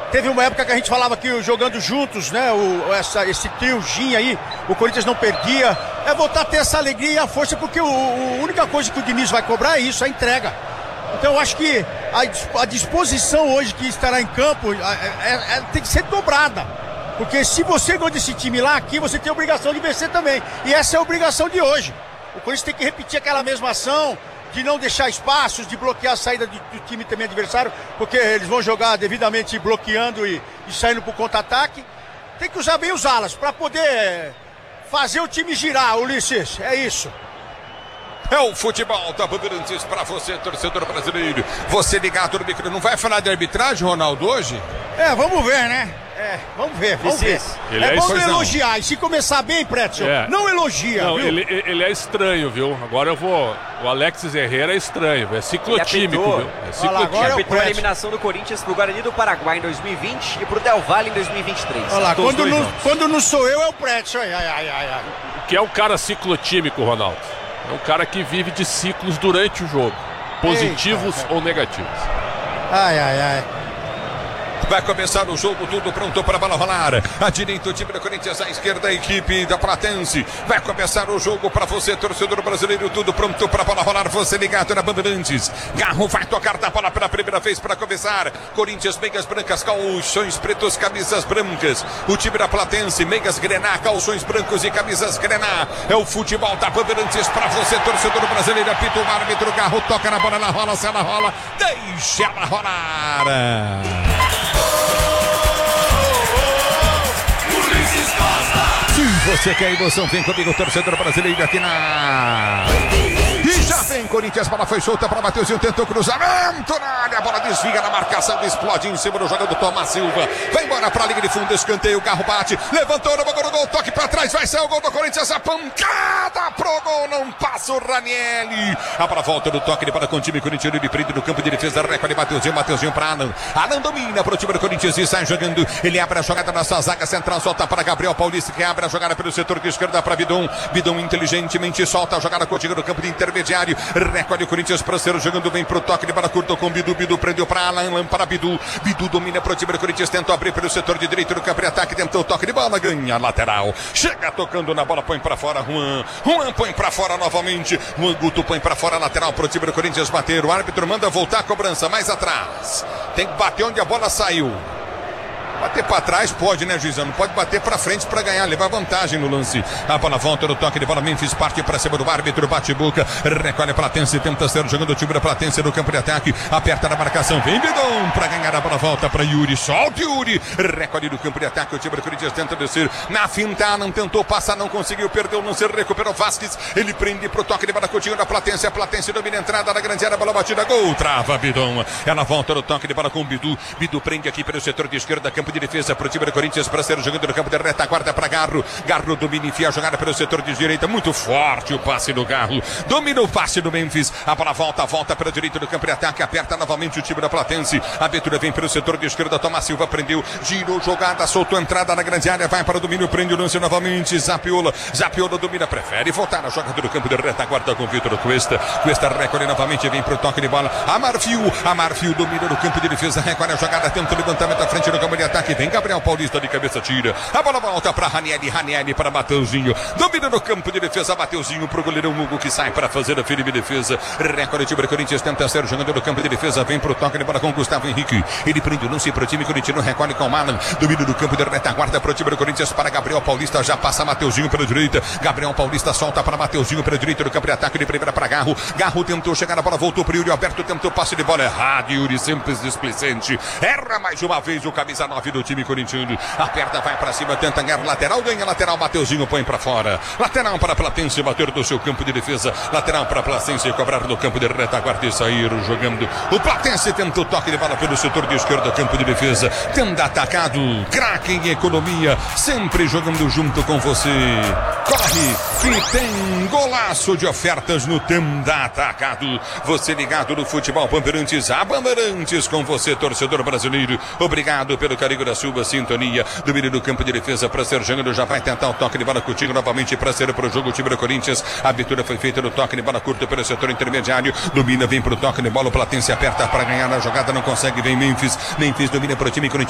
Teve uma época que a gente falava que jogando juntos, né? Esse triozinho aí, o Corinthians não perdia. É voltar a ter essa alegria e a força, porque a única coisa que o Diniz vai cobrar é isso, a entrega. Então eu acho que a disposição hoje que estará em campo tem que ser dobrada. Porque se você gosta desse time lá, aqui você tem a obrigação de vencer também. E essa é a obrigação de hoje. O Corinthians tem que repetir aquela mesma ação, de não deixar espaços, de bloquear a saída do time também adversário, porque eles vão jogar devidamente bloqueando e saindo para o contra-ataque. Tem que usar bem os alas para poder fazer o time girar, Ulisses. É isso. É o futebol da Bandeirantes para você, torcedor brasileiro. Você ligado no micro. Não vai falar de arbitragem, Ronaldo, hoje? Vamos ver, né? Vamos ver. É bom não elogiar. E se começar bem, Pretzel, não elogia, não, viu? Ele é estranho, viu? Agora o Alexis Herrera é estranho. É ciclotímico, viu? É ciclotímico. Ele apitou a eliminação do Corinthians pro Guarani do Paraguai em 2020 e pro Del Valle em 2023. Olha lá, quando não sou eu, é o Pretzel. O que é um cara ciclotímico, Ronaldo? É um cara que vive de ciclos durante o jogo, positivos ou negativos. Vai começar o jogo, tudo pronto para a bola rolar. À direita o time do Corinthians, à esquerda a equipe da Platense. Vai começar o jogo para você, torcedor brasileiro, tudo pronto para a bola rolar. Você ligado na Bandeirantes. Garro vai tocar da bola pela primeira vez para começar. Corinthians, meias brancas, calções pretos, camisas brancas. O time da Platense, meias grená, calções brancos e camisas grená. É o futebol da Bandeirantes para você, torcedor brasileiro. Apita o árbitro, Garro toca na bola, ela rola, se ela rola, deixa ela rolar. Se você quer emoção, vem comigo, torcedor brasileiro, aqui na... E já vem Corinthians, bola foi solta para Mateuzinho, tentou cruzamento na área, a bola desvia na marcação, explode em cima do jogador Tomás Silva. Vai embora para a linha de fundo, escanteio, o Garro bate, levantou no bagulho do gol, toque para trás, vai sair o gol do Corinthians, a pancada pro gol, não passa o Ranieri. A bola volta do toque, ele para com o time corintiano, ele prende no campo de defesa, recorde Mateuzinho para Alan. Alan domina para o time do Corinthians e sai jogando, ele abre a jogada na sua zaga central, solta para Gabriel Paulista, que abre a jogada pelo setor de esquerda para Bidon. Bidon inteligentemente solta a jogada contigo no campo de intermediário. Recorde o Corinthians para ser jogando bem pro toque de bola curta com Bidu. Bidu prendeu para Alan, para Bidu. Bidu domina pro time do Corinthians, tentou abrir pelo setor de direito do campo de ataque, tentou o toque de bola, ganha lateral. Chega tocando na bola, põe para fora Juan. Juan põe para fora novamente. Juan Guto põe para fora, lateral pro time do Corinthians bater. O árbitro manda voltar a cobrança mais atrás. Tem que bater onde a bola saiu. Bater para trás pode, né, juizão? Não pode bater para frente para ganhar, levar vantagem no lance. A bola volta no toque de bola, Memphis parte para cima do árbitro, bate boca, recolhe a Platense, tenta ser jogando o time da Platense no campo de ataque, aperta na marcação, vem Bidon para ganhar a bola, volta para Yuri, solta Yuri, recolhe no campo de ataque, o time do Corinthians tenta descer, na finta, não tentou passar, não conseguiu, perdeu, não se recuperou, Vasquez, ele prende pro toque de bola continua da Platense, a Platense domina a entrada da grande área, bola batida, gol, trava Bidon, ela volta no toque de bola com Bidu, Bidu prende aqui pelo setor de esquerda, campo de defesa para o time do Corinthians, para ser jogando no campo de retaguarda para Garro. Garro domina, enfia a jogada pelo setor de direita, muito forte o passe do Garro, domina o passe do Memphis, a bola volta para a direita do campo de ataque, aperta novamente o time da Platense, a abertura vem pelo setor de esquerda, Tomás Silva prendeu, girou jogada, soltou a entrada na grande área, vai para o domínio, prende o lance novamente, Zapiola domina, prefere voltar na jogada do campo de retaguarda com Vitor Cuesta recolhe novamente, vem para o toque de bola, Amarfio domina no campo de defesa, recolhe a jogada, tenta o levantamento à frente do campo de ataque, vem Gabriel Paulista de cabeça, tira. A bola volta para Ranieri para Mateuzinho. Domina no campo de defesa, Mateuzinho pro goleirão Hugo que sai para fazer a firme defesa. Recorde o time do Corinthians, tenta ser jogando no campo de defesa, vem pro toque de bola com Gustavo Henrique. Ele prende o lance pro time corintiano, recolhe com Alan. Domina no campo de retaguarda pro time do Corinthians para Gabriel Paulista, já passa Mateuzinho pela direita. Gabriel Paulista solta para Mateuzinho pela direita do campo de ataque, de primeira para Garro. Garro tentou chegar na bola, voltou pro Yuri Alberto, tentou passe de bola errado. Yuri sempre displicente. Erra mais uma vez o camisa 9 do time corintiano. Aperta, vai para cima, tenta ganhar lateral, ganha lateral, Mateuzinho põe para fora. Lateral para Platense, bater do seu campo de defesa. Lateral para Platense, cobrar no campo de retaguarda e sair jogando. O Platense tenta o toque de bola pelo setor de esquerda, campo de defesa. Tenda atacado, craque em economia, sempre jogando junto com você. Corre, que tem golaço de ofertas no Tenda Atacado. Você ligado no futebol Bandeirantes, a Bandeirantes com você, torcedor brasileiro. Obrigado pelo carinho da sua sintonia. Domínio do campo de defesa para ser jogando, já vai tentar o toque de bola contigo novamente para ser para o jogo o time do Corinthians. A abertura foi feita no toque de bola curta pelo setor intermediário. Domina, vem para o toque de bola, o Platense aperta para ganhar na jogada, não consegue, vem Memphis domina para o time corintiano.